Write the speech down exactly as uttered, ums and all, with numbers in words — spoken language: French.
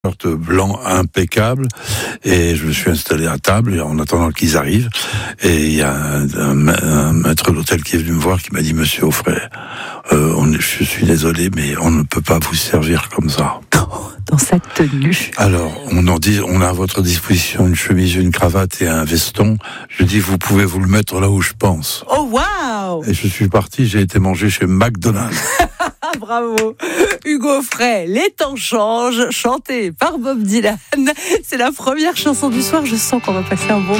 blanc impeccable, et je me suis installé à table en attendant qu'ils arrivent, et il y a un, un, un maître d'hôtel qui est venu me voir, qui m'a dit: Monsieur Offray, euh, on, je suis désolé, mais on ne peut pas vous servir comme ça. Dans cette tenue. Alors, on en dit, on a à votre disposition une chemise, une cravate et un veston. Je dis: vous pouvez vous le mettre là où je pense. Oh waouh! Et je suis parti, j'ai été manger chez McDonald's. Bravo. Hugo Offray, Les temps changent, chanté par Bob Dylan. C'est la première chanson du soir, je sens qu'on va passer un bon